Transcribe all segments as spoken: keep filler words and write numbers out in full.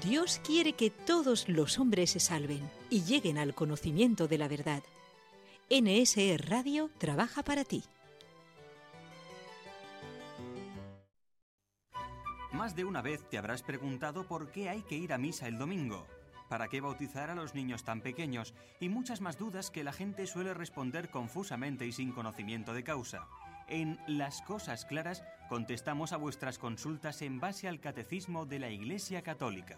Dios quiere que todos los hombres se salven y lleguen al conocimiento de la verdad. N S E Radio trabaja para ti. Más de una vez te habrás preguntado por qué hay que ir a misa el domingo, para qué bautizar a los niños tan pequeños y muchas más dudas que la gente suele responder confusamente y sin conocimiento de causa. En Las Cosas Claras contestamos a vuestras consultas en base al Catecismo de la Iglesia Católica.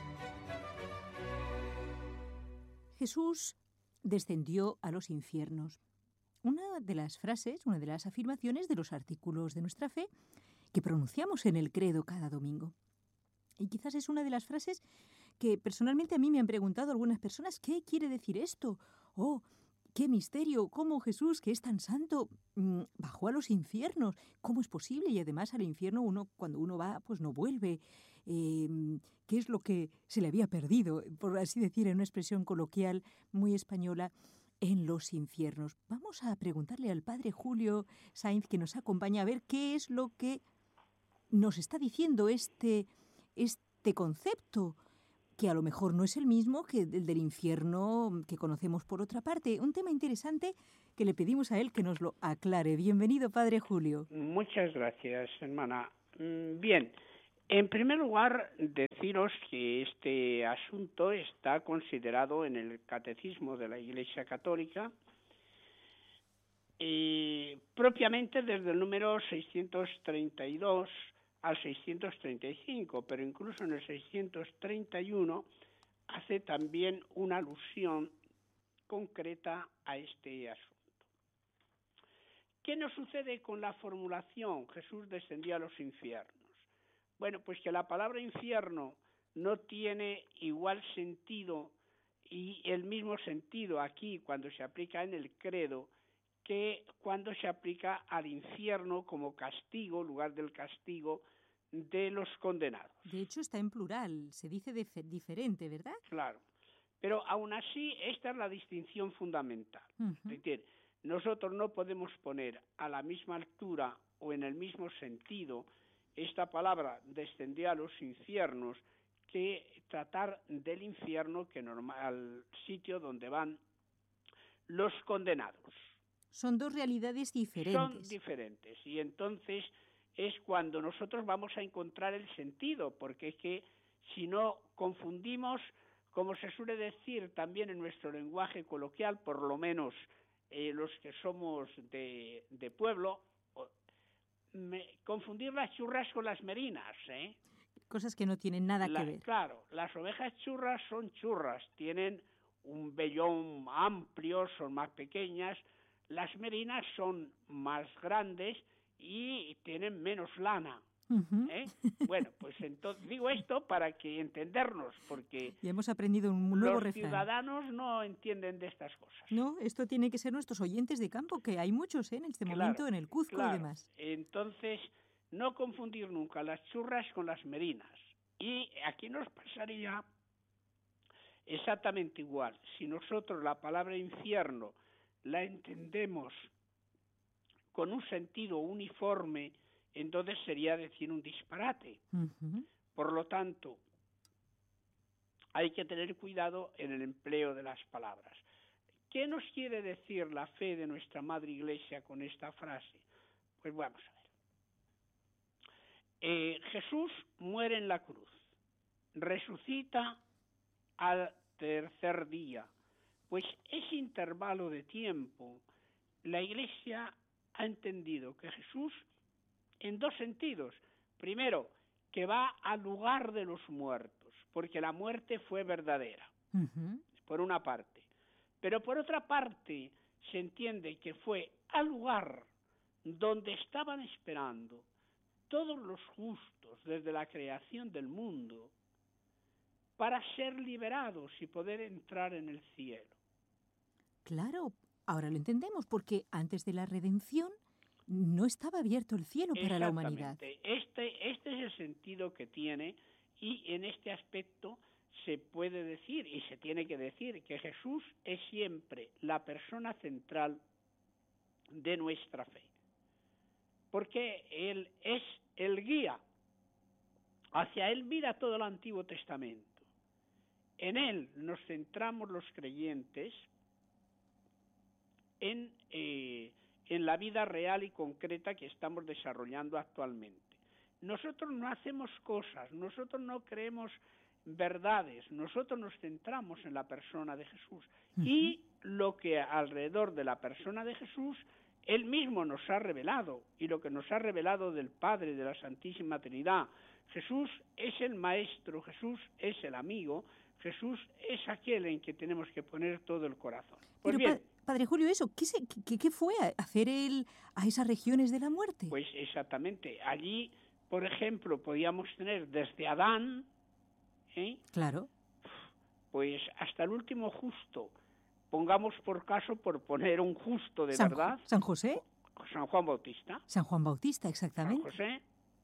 Jesús descendió a los infiernos. Una de las frases, una de las afirmaciones de los artículos de nuestra fe que pronunciamos en el credo cada domingo. Y quizás es una de las frases que personalmente a mí me han preguntado algunas personas, ¿qué quiere decir esto? Oh, ¡qué misterio! ¿Cómo Jesús, que es tan santo, bajó a los infiernos? ¿Cómo es posible? Y además al infierno uno, cuando uno va, pues no vuelve. Eh, ¿Qué es lo que se le había perdido? Por así decir, en una expresión coloquial muy española, en los infiernos. Vamos a preguntarle al padre Julio Sainz, que nos acompaña, a ver qué es lo que nos está diciendo este, este concepto, que a lo mejor no es el mismo que el del infierno que conocemos por otra parte. Un tema interesante que le pedimos a él que nos lo aclare. Bienvenido, Padre Julio. Muchas gracias, hermana. Bien, en primer lugar, deciros que este asunto está considerado en el Catecismo de la Iglesia Católica, eh, propiamente desde el número seiscientos treinta y dos al seiscientos treinta y cinco, pero incluso en el seiscientos treinta y uno hace también una alusión concreta a este asunto. ¿Qué nos sucede con la formulación Jesús descendió a los infiernos? Bueno, pues que la palabra infierno no tiene igual sentido y el mismo sentido aquí cuando se aplica en el credo que cuando se aplica al infierno como castigo, lugar del castigo de los condenados. De hecho está en plural, se dice dif- diferente, ¿verdad? Claro, pero aún así esta es la distinción fundamental. Uh-huh. Es decir, nosotros no podemos poner a la misma altura o en el mismo sentido esta palabra descendió a los infiernos que tratar del infierno que normal, al sitio donde van los condenados. Son dos realidades diferentes. Son diferentes y entonces es cuando nosotros vamos a encontrar el sentido, porque es que si no confundimos, como se suele decir también en nuestro lenguaje coloquial, por lo menos eh, los que somos de, de pueblo, me, confundir las churras con las merinas, ¿eh? Cosas que no tienen nada la, que ver. Claro, las ovejas churras son churras, tienen un vellón amplio, son más pequeñas. Las merinas son más grandes y tienen menos lana. Uh-huh. ¿eh? Bueno, pues entonces digo esto para que entendernos, porque y hemos aprendido un nuevo los refrán. Ciudadanos no entienden de estas cosas. No, esto tiene que ser nuestros oyentes de campo, que hay muchos ¿eh? en este claro, momento en el Cuzco claro. y demás. Entonces, no confundir nunca las churras con las merinas. Y aquí nos pasaría exactamente igual. Si nosotros la palabra infierno la entendemos con un sentido uniforme, entonces sería decir un disparate. Uh-huh. Por lo tanto, hay que tener cuidado en el empleo de las palabras. ¿Qué nos quiere decir la fe de nuestra Madre Iglesia con esta frase? Pues vamos a ver. Eh, Jesús muere en la cruz, resucita al tercer día. Pues ese intervalo de tiempo, la Iglesia ha entendido que Jesús, en dos sentidos. Primero, que va al lugar de los muertos, porque la muerte fue verdadera, uh-huh. por una parte. Pero por otra parte, se entiende que fue al lugar donde estaban esperando todos los justos desde la creación del mundo para ser liberados y poder entrar en el cielo. Claro, ahora lo entendemos, porque antes de la redención no estaba abierto el cielo para la humanidad. Este, este es el sentido que tiene, y en este aspecto se puede decir, y se tiene que decir, que Jesús es siempre la persona central de nuestra fe. Porque Él es el guía. Hacia Él mira todo el Antiguo Testamento. en él nos centramos los creyentes en, eh, en la vida real y concreta que estamos desarrollando actualmente. Nosotros no hacemos cosas, nosotros no creemos verdades, nosotros nos centramos en la persona de Jesús. Uh-huh. Y lo que alrededor de la persona de Jesús, Él mismo nos ha revelado, y lo que nos ha revelado del Padre, de la Santísima Trinidad. Jesús es el Maestro, Jesús es el amigo, Jesús es aquel en que tenemos que poner todo el corazón. Pues Pero, bien, pa- Padre Julio, ¿eso qué, se, qué, qué fue a hacer él a esas regiones de la muerte? Pues exactamente, allí, por ejemplo, podíamos tener desde Adán, ¿eh? Claro. Pues hasta el último justo, pongamos por caso, por poner un justo de San, verdad. ¿San José? San Juan Bautista. San Juan Bautista, exactamente. San José.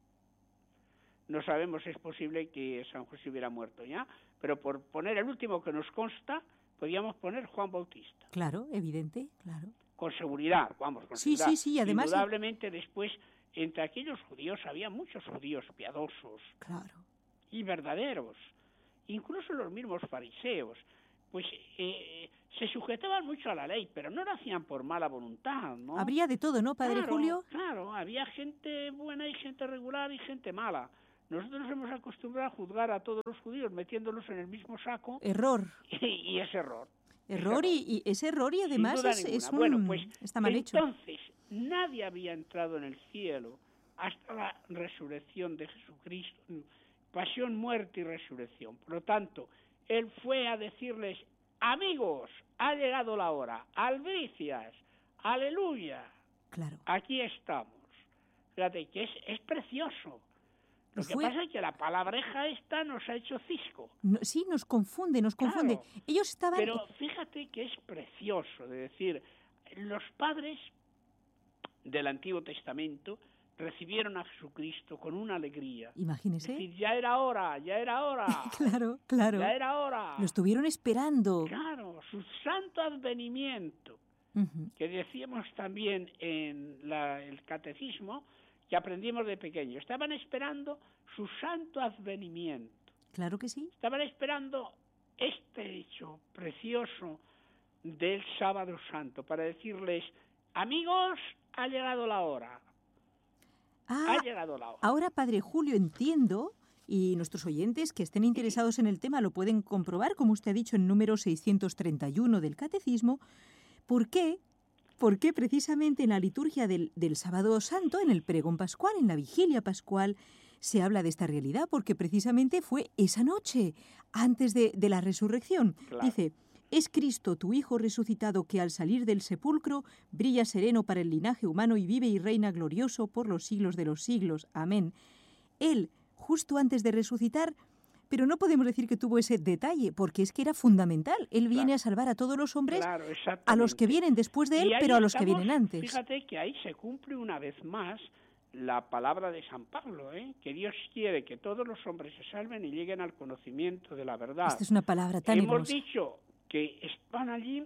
No sabemos si es posible que San José hubiera muerto ya, pero por poner el último que nos consta, podíamos poner Juan Bautista. Claro, evidente, claro. Con seguridad, vamos, con sí, seguridad. Sí, sí, y además... Indudablemente después, entre aquellos judíos, había muchos judíos piadosos. Claro. Y verdaderos. Incluso los mismos fariseos, pues eh, se sujetaban mucho a la ley, pero no lo hacían por mala voluntad, ¿no? Habría de todo, ¿no, Padre claro, Julio? Claro, había gente buena y gente regular y gente mala. Nosotros nos hemos acostumbrado a juzgar a todos los judíos metiéndolos en el mismo saco. Error. Y, y es error. Error, es y, y ese error y además es, es un... Bueno, pues está mal hecho. Entonces, nadie había entrado en el cielo hasta la resurrección de Jesucristo. Pasión, muerte y resurrección. Por lo tanto, Él fue a decirles, amigos, ha llegado la hora, albricias, aleluya, claro. Aquí estamos. Fíjate que es, es precioso. Lo que fue... pasa es que la palabreja esta nos ha hecho cisco. No, sí, nos confunde, nos confunde. Claro, ellos estaban... Pero fíjate que es precioso, de decir, los padres del Antiguo Testamento recibieron a Jesucristo con una alegría. Imagínese. Es decir, ya era hora, ya era hora. claro, claro. Ya era hora. Lo estuvieron esperando. Claro, su santo advenimiento, uh-huh. que decíamos también en la, el catecismo, que aprendimos de pequeño. Estaban esperando su santo advenimiento. Claro que sí. Estaban esperando este hecho precioso del Sábado Santo para decirles, amigos, ha llegado la hora. Ah, ha llegado la hora. Ahora, Padre Julio, entiendo, y nuestros oyentes que estén interesados en el tema lo pueden comprobar, como usted ha dicho, en número seiscientos treinta y uno del Catecismo, ¿por qué? Porque precisamente en la liturgia del, del Sábado Santo, en el pregón pascual, en la vigilia pascual, se habla de esta realidad, porque precisamente fue esa noche, antes de, de la resurrección. Claro. Dice, es Cristo, tu Hijo resucitado, que al salir del sepulcro brilla sereno para el linaje humano y vive y reina glorioso por los siglos de los siglos. Amén. Él, justo antes de resucitar, pero no podemos decir que tuvo ese detalle, porque es que era fundamental. Él viene claro. a salvar a todos los hombres, claro, a los que vienen después de él, pero a los estamos, que vienen antes. Fíjate que ahí se cumple una vez más la palabra de San Pablo, ¿eh? Que Dios quiere que todos los hombres se salven y lleguen al conocimiento de la verdad. Esta es una palabra tan Hemos hermosa. dicho que estaban allí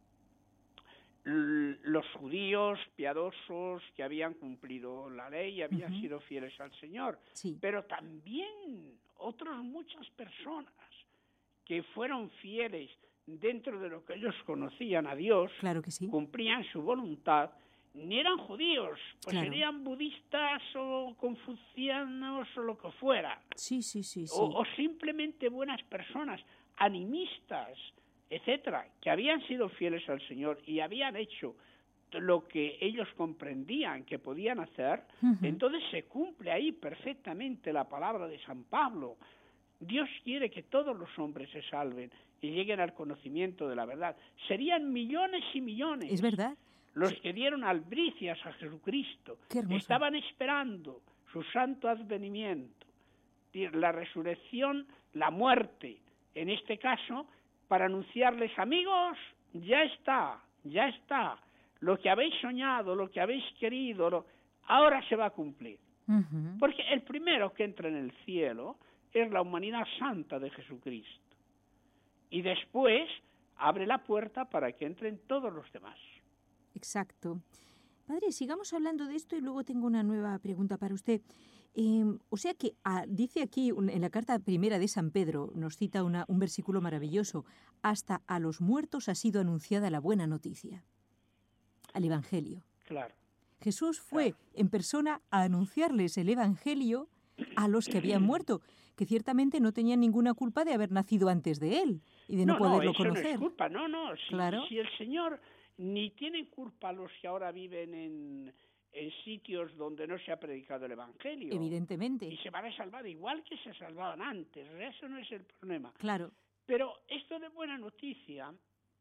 los judíos piadosos que habían cumplido la ley y habían uh-huh. sido fieles al Señor, sí. pero también otras muchas personas que fueron fieles dentro de lo que ellos conocían a Dios, claro que sí. cumplían su voluntad, ni eran judíos, pues claro. serían budistas o confucianos o lo que fuera, sí, sí, sí, sí. O, o simplemente buenas personas, animistas, etcétera, que habían sido fieles al Señor y habían hecho lo que ellos comprendían que podían hacer, uh-huh. entonces se cumple ahí perfectamente la palabra de San Pablo. Dios quiere que todos los hombres se salven y lleguen al conocimiento de la verdad. Serían millones y millones. Es verdad. Los que dieron albricias a Jesucristo. Qué hermoso. Estaban esperando su santo advenimiento, la resurrección, la muerte, en este caso, para anunciarles, amigos, ya está, ya está. Lo que habéis soñado, lo que habéis querido, lo... ahora se va a cumplir. Uh-huh. Porque el primero que entra en el cielo es la humanidad santa de Jesucristo. Y después abre la puerta para que entren todos los demás. Exacto. Padre, sigamos hablando de esto y luego tengo una nueva pregunta para usted. Eh, o sea que ah, dice aquí un- en la carta primera de San Pedro, nos cita una- un versículo maravilloso, hasta a los muertos ha sido anunciada la buena noticia, al Evangelio. Claro. Jesús fue en persona a anunciarles el Evangelio a los que habían muerto, que ciertamente no tenían ninguna culpa de haber nacido antes de él y de no, No, no, poderlo eso no es conocer. culpa, no, no. Si, Claro. si el Señor ni tienen culpa los que ahora viven en, en sitios donde no se ha predicado el Evangelio. Evidentemente. Y se van a salvar igual que se salvaban antes. Eso no es el problema. Claro. Pero esto de buena noticia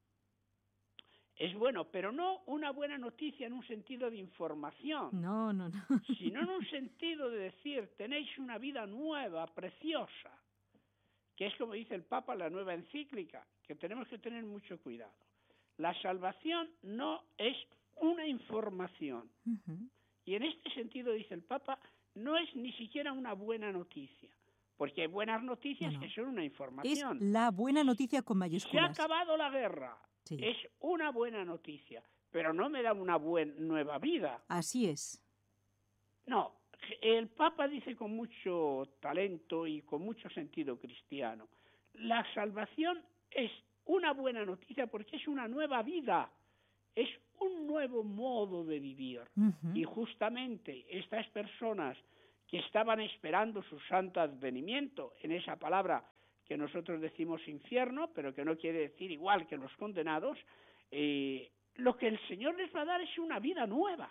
es bueno, pero no una buena noticia en un sentido de información, No, no, no. sino en un sentido de decir, tenéis una vida nueva, preciosa, que es como dice el Papa en la nueva encíclica, que tenemos que tener mucho cuidado. La salvación no es una información, Ujú. y en este sentido, dice el Papa, no es ni siquiera una buena noticia, porque hay buenas noticias No, no. que son una Es información. la buena noticia con Se ha mayúsculas. acabado la guerra. Sí. Es una buena noticia, pero no me da una buena nueva vida. Así es. No, el Papa dice con mucho talento y con mucho sentido cristiano, la salvación es una buena noticia porque es una nueva vida, es un nuevo modo de vivir. Ujú. Y justamente estas personas que estaban esperando su santo advenimiento, en esa palabra que nosotros decimos infierno, pero que no quiere decir igual que los condenados, eh, lo que el Señor les va a dar es una vida nueva.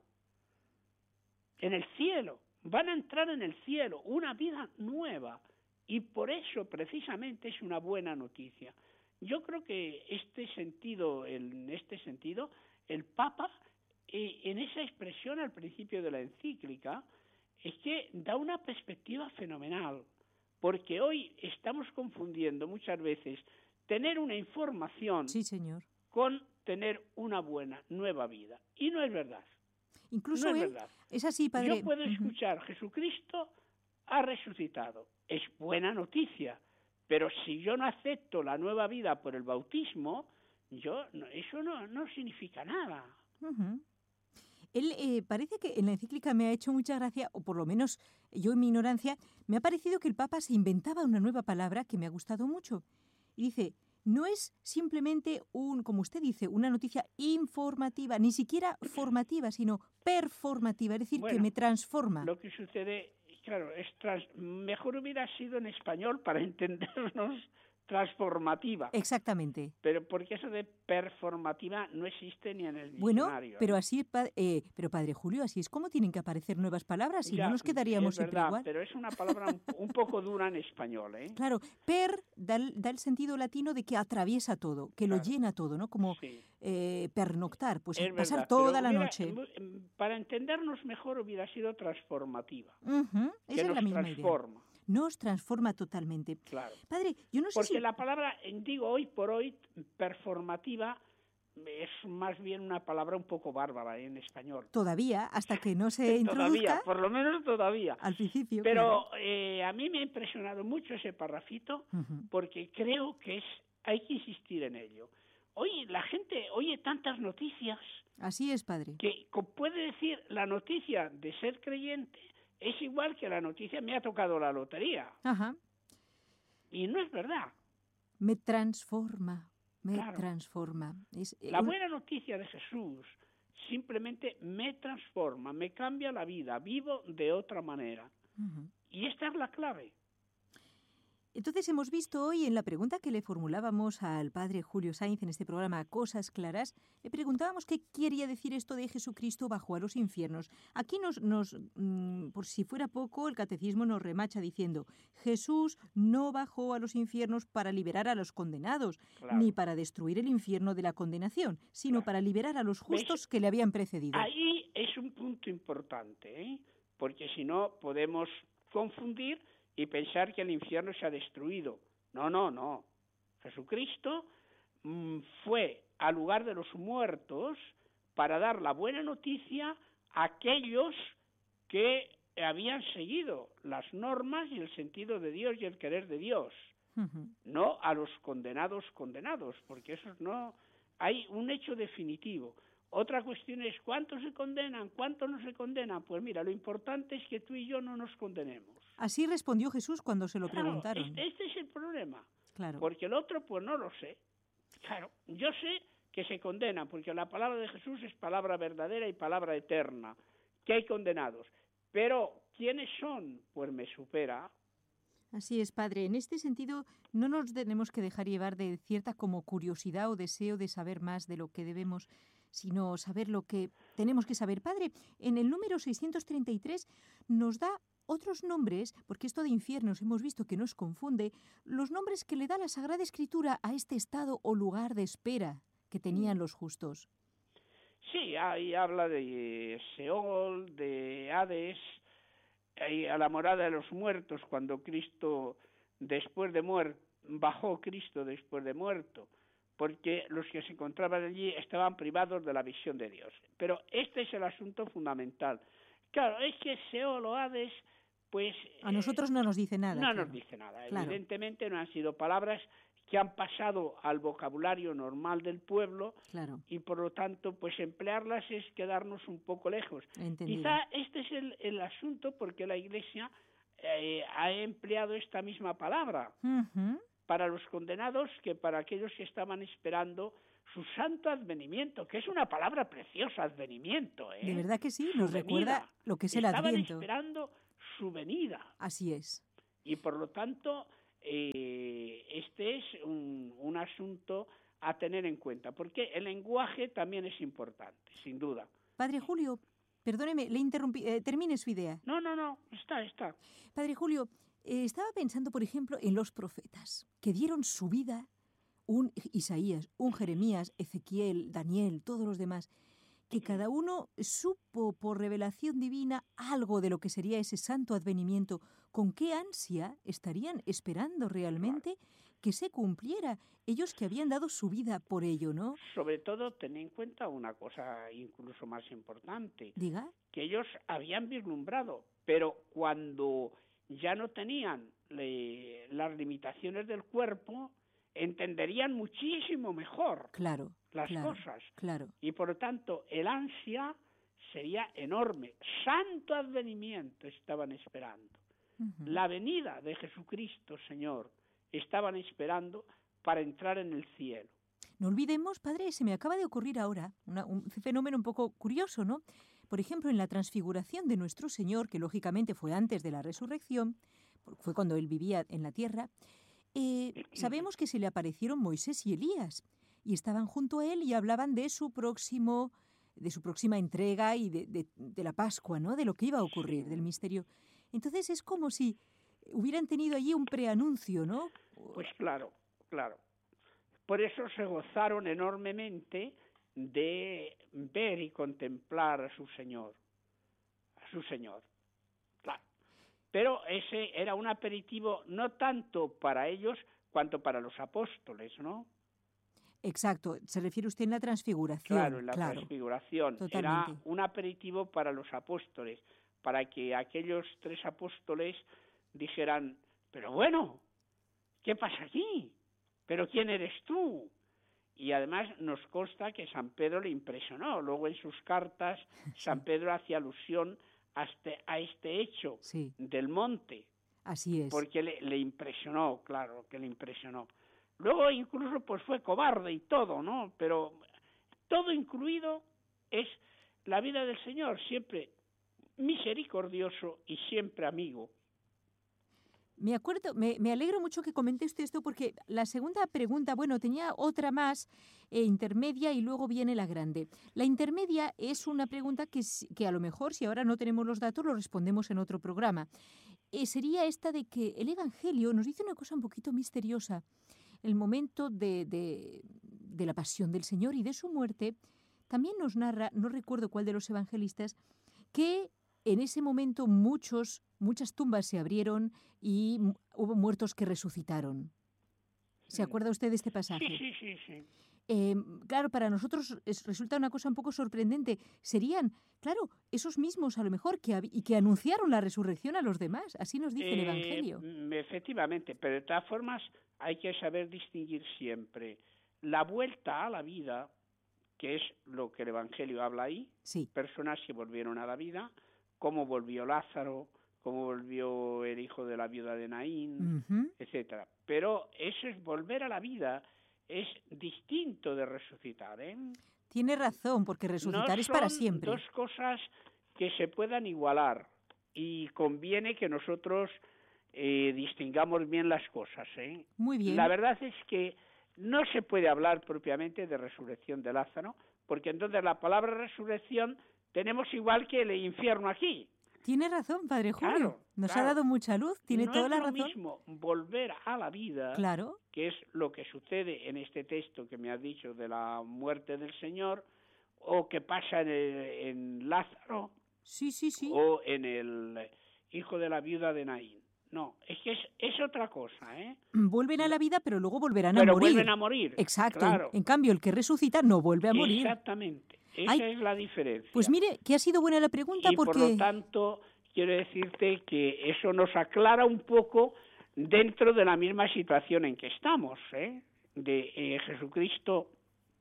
En el cielo, van a entrar en el cielo, una vida nueva. Y por eso precisamente es una buena noticia. Yo creo que este sentido, en este sentido, el Papa, eh, en esa expresión al principio de la encíclica, es que da una perspectiva fenomenal, porque hoy estamos confundiendo muchas veces tener una información Sí, señor. con tener una buena, nueva vida. Y no es verdad. Incluso No es él, verdad. es así, padre. Yo puedo Ujú. escuchar, Jesucristo ha resucitado. Es buena noticia. Pero si yo no acepto la nueva vida por el bautismo, yo no, eso no, no significa nada. Ujú. Él eh, parece que en la encíclica me ha hecho mucha gracia, o por lo menos yo en mi ignorancia, me ha parecido que el Papa se inventaba una nueva palabra que me ha gustado mucho. Y dice, no es simplemente un, como usted dice, una noticia informativa, ni siquiera formativa, sino performativa, es decir, que Bueno, me transforma. Lo que sucede, claro, es trans, mejor hubiera sido en español para entendernos transformativa. Exactamente. Pero porque eso de performativa no existe ni en el Bueno, diccionario. pero ¿eh? así, pa- eh, pero padre Julio, así es como tienen que aparecer nuevas palabras, si Ya, no nos quedaríamos es siempre verdad, igual. pero es una palabra un, un poco dura en español, ¿eh? Claro, per da el, da el sentido latino de que atraviesa todo, que lo Claro. llena todo, ¿no? Como Sí. eh, pernoctar, pues Es pasar verdad, toda pero la hubiera- noche. mu- para entendernos mejor hubiera sido transformativa, Ujú, que esa es nos la misma idea. transforma, Nos transforma totalmente. claro. Padre, yo no sé Porque si... la palabra, eh, digo hoy por hoy, performativa, es más bien una palabra un poco bárbara, ¿eh? En español. Todavía, hasta que no se Todavía, introduzca, por lo menos todavía. al principio, Pero eh, a mí me ha impresionado mucho ese parrafito, claro. Ujú. porque creo que es hay que insistir en ello. Hoy la gente oye tantas noticias Así es, padre. que co- puede decir la noticia de ser creyente es igual que la noticia me ha tocado la lotería. Ajá. Y no es verdad. Me transforma, me Claro. transforma. Es, eh, La un- buena noticia de Jesús simplemente me transforma, me cambia la vida, vivo de otra manera. Ujú. Y esta es la clave. Entonces hemos visto hoy en la pregunta que le formulábamos al padre Julio Sainz en este programa Cosas Claras, le preguntábamos qué quería decir esto de Jesucristo bajó a los infiernos. Aquí nos, nos mm, por si fuera poco, el catecismo nos remacha diciendo, Jesús no bajó a los infiernos para liberar a los condenados, Claro. ni para destruir el infierno de la condenación, sino Claro. para liberar a los justos que le habían precedido. Ahí es un punto importante, ¿eh? Porque si no podemos confundir y pensar que el infierno se ha destruido. No, no, no. Jesucristo mm, fue al lugar de los muertos para dar la buena noticia a aquellos que habían seguido las normas y el sentido de Dios y el querer de Dios, Ujú. no a los condenados condenados, porque eso no hay un hecho definitivo. Otra cuestión es ¿cuántos se condenan? ¿Cuántos no se condenan? Pues mira, lo importante es que tú y yo no nos condenemos. Así respondió Jesús cuando se lo Claro, preguntaron. Este, este es el problema. Claro. Porque el otro, pues no lo sé. Claro, yo sé que se condenan, porque la palabra de Jesús es palabra verdadera y palabra eterna, que hay condenados. Pero, ¿quiénes son? Pues me supera. Así es, padre. En este sentido, no nos tenemos que dejar llevar de cierta como curiosidad o deseo de saber más de lo que debemos, sino saber lo que tenemos que saber. Padre, en el número seiscientos treinta y tres nos da otros nombres, porque esto de infiernos hemos visto que nos confunde, los nombres que le da la Sagrada Escritura a este estado o lugar de espera que tenían los justos. Sí, ahí habla de Seol, de Hades, a la morada de los muertos, cuando Cristo, después de muerto, bajó Cristo después de muerto, porque los que se encontraban allí estaban privados de la visión de Dios. Pero este es el asunto fundamental. Claro, es que Seol o Hades, pues... A nosotros no nos dice nada. No claro. nos dice nada. Claro. Evidentemente no han sido palabras que han pasado al vocabulario normal del pueblo, claro. y por lo tanto, pues emplearlas es quedarnos un poco lejos. Entendido. Quizá este es el, el asunto porque la Iglesia eh, ha empleado esta misma palabra Uh-huh. para los condenados que para aquellos que estaban esperando su santo advenimiento, que es una palabra preciosa, advenimiento. ¿eh? De verdad que sí, Su nos venida. recuerda lo que es el Estaban Adviento. esperando su venida. Así es. Y por lo tanto, eh, este es un, un asunto a tener en cuenta, porque el lenguaje también es importante, sin duda. Padre Julio, perdóneme, le interrumpí, eh, termine su idea. No, no, no, está, está. Padre Julio, eh, estaba pensando, por ejemplo, en los profetas, que dieron su vida, un Isaías, un Jeremías, Ezequiel, Daniel, todos los demás, que cada uno supo por revelación divina algo de lo que sería ese santo advenimiento. ¿Con qué ansia estarían esperando realmente que se cumpliera? Ellos que habían dado su vida por ello, ¿no? Sobre todo, ten en cuenta una cosa incluso más importante. Diga. Que ellos habían vislumbrado, pero cuando ya no tenían le, las limitaciones del cuerpo, entenderían muchísimo mejor claro, las claro, cosas. Claro. Y por lo tanto, el ansia sería enorme. Santo advenimiento estaban esperando. Uh-huh. La venida de Jesucristo, Señor, estaban esperando para entrar en el cielo. No olvidemos, padre, se me acaba de ocurrir ahora una, un fenómeno un poco curioso, ¿no? Por ejemplo, en la transfiguración de nuestro Señor, que lógicamente fue antes de la resurrección, fue cuando Él vivía en la tierra, eh, sabemos que se le aparecieron Moisés y Elías, y estaban junto a Él y hablaban de su próximo, de su próxima entrega y de, de, de la Pascua, ¿no? De lo que iba a ocurrir, del misterio. Entonces es como si hubieran tenido allí un preanuncio, ¿no? Pues claro, claro. Por eso se gozaron enormemente de ver y contemplar a su Señor, a su Señor. Claro. Pero ese era un aperitivo no tanto para ellos cuanto para los apóstoles, ¿no? Exacto, se refiere usted en la transfiguración. Claro, en la claro. transfiguración. Totalmente. Era un aperitivo para los apóstoles, para que aquellos tres apóstoles dijeran, pero bueno, ¿qué pasa aquí? ¿Pero quién eres tú? Y además nos consta que San Pedro le impresionó. Luego en sus cartas San Pedro hacía alusión a este, a este hecho sí. del monte. Así es. Porque le, le impresionó, claro, que le impresionó. Luego incluso pues fue cobarde y todo, ¿no? Pero todo incluido es la vida del Señor, siempre misericordioso y siempre amigo. Me acuerdo, me, me alegro mucho que comente usted esto porque la segunda pregunta, bueno, tenía otra más eh, intermedia y luego viene la grande. La intermedia es una pregunta que, que a lo mejor, si ahora no tenemos los datos, lo respondemos en otro programa. Eh, sería esta de que el Evangelio nos dice una cosa un poquito misteriosa. El momento de, de, de la pasión del Señor y de su muerte, también nos narra, no recuerdo cuál de los evangelistas, que en ese momento muchos, muchas tumbas se abrieron y hubo muertos que resucitaron. ¿Se acuerda usted de este pasaje? Sí, sí, sí, sí. Eh, claro, para nosotros es, resulta una cosa un poco sorprendente. Serían, claro, esos mismos a lo mejor que, y que anunciaron la resurrección a los demás. Así nos dice eh, el Evangelio. Efectivamente, pero de todas formas hay que saber distinguir siempre. La vuelta a la vida que es lo que el Evangelio habla ahí, Sí. personas que volvieron a la vida, cómo volvió Lázaro, cómo volvió el hijo de la viuda de Naín, Ujú. etcétera. Pero eso es volver a la vida, es distinto de resucitar, ¿eh? Tiene razón, porque resucitar no es para son siempre. dos cosas que se puedan igualar y conviene que nosotros eh, distingamos bien las cosas, ¿eh? Muy bien. La verdad es que no se puede hablar propiamente de resurrección de Lázaro, porque entonces la palabra resurrección tenemos igual que el infierno aquí. Tiene razón, Padre Julio. Claro, Nos claro. ha dado mucha luz, tiene no toda es la lo razón. mismo volver a la vida, Claro. que es lo que sucede en este texto que me has dicho de la muerte del Señor, o que pasa en, el, en Lázaro, Sí, sí, sí. o en el hijo de la viuda de Naín. No, es que es, es otra cosa, ¿eh? Vuelven a la vida, pero luego volverán Pero a morir. vuelven a morir. Exacto. Claro. En, en cambio, el que resucita no vuelve a morir. Exactamente. Esa Ay, es la diferencia. Pues mire, que ha sido buena la pregunta y porque... por lo tanto, quiero decirte que eso nos aclara un poco dentro de la misma situación en que estamos, ¿eh? De eh, Jesucristo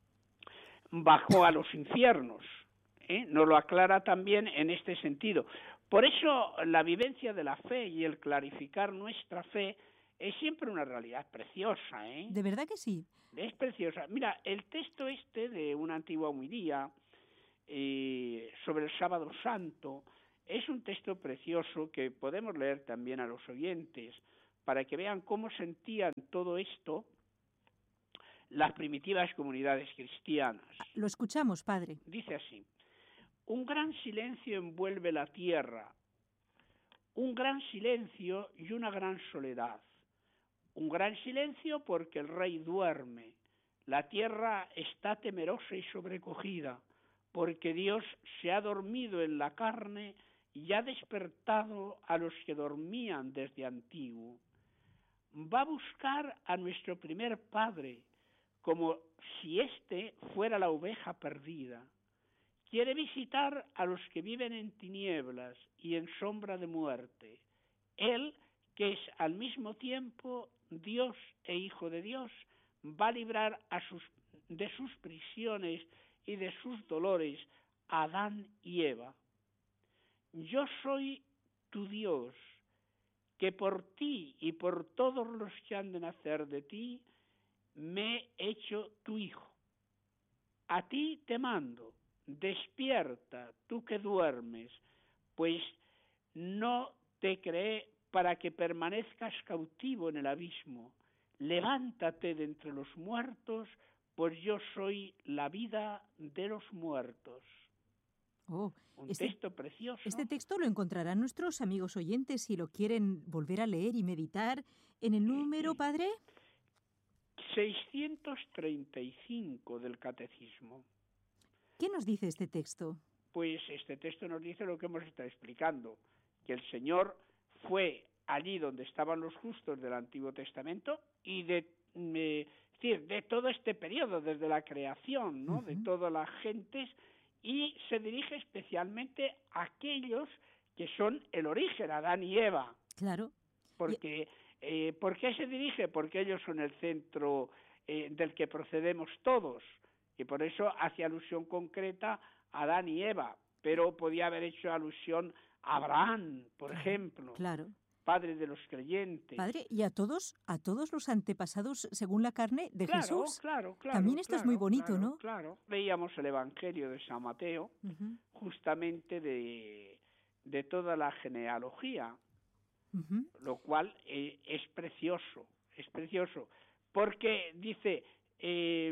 bajó a los infiernos, ¿eh? Nos lo aclara también en este sentido. Por eso la vivencia de la fe y el clarificar nuestra fe es siempre una realidad preciosa, ¿eh? De verdad que sí. Es preciosa. Mira, el texto este de una antigua homilía eh, sobre el Sábado Santo es un texto precioso que podemos leer también a los oyentes para que vean cómo sentían todo esto las primitivas comunidades cristianas. Lo escuchamos, Padre. Dice así: un gran silencio envuelve la tierra, un gran silencio y una gran soledad. Un gran silencio porque el rey duerme, la tierra está temerosa y sobrecogida, porque Dios se ha dormido en la carne y ha despertado a los que dormían desde antiguo. Va a buscar a nuestro primer padre, como si éste fuera la oveja perdida. Quiere visitar a los que viven en tinieblas y en sombra de muerte. Él, que es al mismo tiempo Dios e Hijo de Dios, va a librar a sus, de sus prisiones y de sus dolores a Adán y Eva. Yo soy tu Dios, que por ti y por todos los que han de nacer de ti, me he hecho tu Hijo. A ti te mando, despierta, tú que duermes, pues no te creé para que permanezcas cautivo en el abismo. Levántate de entre los muertos, pues yo soy la vida de los muertos. Oh, Un este, texto precioso. Este texto lo encontrarán nuestros amigos oyentes si lo quieren volver a leer y meditar en el número, Padre. seiscientos treinta y cinco del Catecismo. ¿Qué nos dice este texto? Pues este texto nos dice lo que hemos estado explicando, que el Señor fue allí donde estaban los justos del Antiguo Testamento y de, eh, es decir, de todo este periodo, desde la creación, ¿no? Uh-huh. De todas las gentes, y se dirige especialmente a aquellos que son el origen, Adán y Eva. Claro. Porque, eh, ¿por qué se dirige? Porque ellos son el centro eh, del que procedemos todos, y por eso hace alusión concreta a Adán y Eva, pero podía haber hecho alusión a Abraham, por claro, ejemplo, claro. Padre de los creyentes. Padre, y a todos, a todos los antepasados según la carne de claro, Jesús. Claro, claro. También esto claro, es muy bonito, claro, ¿no? Claro. Veíamos el Evangelio de San Mateo, uh-huh. justamente de, de toda la genealogía, uh-huh. lo cual eh, es precioso, es precioso, porque dice, eh,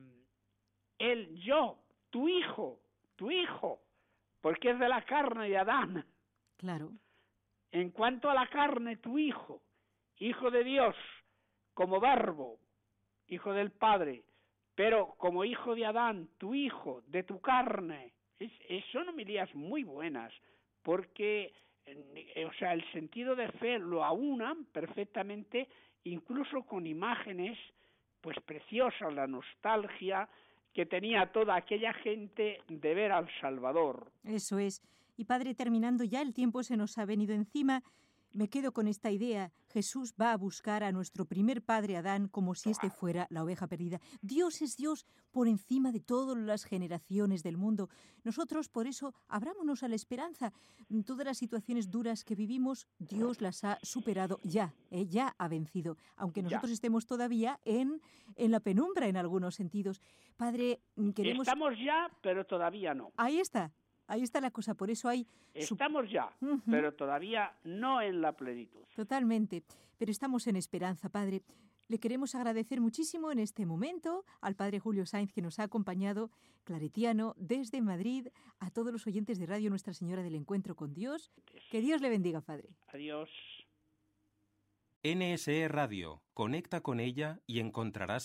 el yo, tu hijo, tu hijo, porque es de la carne de Adán. Claro. En cuanto a la carne, tu hijo, hijo de Dios, como verbo, hijo del Padre, pero como hijo de Adán, tu hijo, de tu carne. Es, es, son homilías muy buenas, porque, eh, o sea, el sentido de fe lo aunan perfectamente, incluso con imágenes, pues preciosas, la nostalgia que tenía toda aquella gente de ver al Salvador. Eso es. Y Padre, terminando ya, el tiempo se nos ha venido encima. Me quedo con esta idea. Jesús va a buscar a nuestro primer padre Adán como si éste fuera la oveja perdida. Dios es Dios por encima de todas las generaciones del mundo. Nosotros, por eso, abrámonos a la esperanza. Todas las situaciones duras que vivimos, Dios las ha superado ya, ¿eh? Ya ha vencido, aunque nosotros Ya. estemos todavía en, en la penumbra en algunos sentidos. Padre, queremos... Estamos ya, pero todavía no. Ahí está. Ahí está la cosa, por eso hay... su- Estamos ya, Ujú. pero todavía no en la plenitud. Totalmente, pero estamos en esperanza, Padre. Le queremos agradecer muchísimo en este momento al Padre Julio Sainz, que nos ha acompañado, claretiano, desde Madrid, a todos los oyentes de Radio Nuestra Señora del Encuentro con Dios. Que Dios le bendiga, Padre. Adiós. N S E Radio. Conecta con ella y encontrarás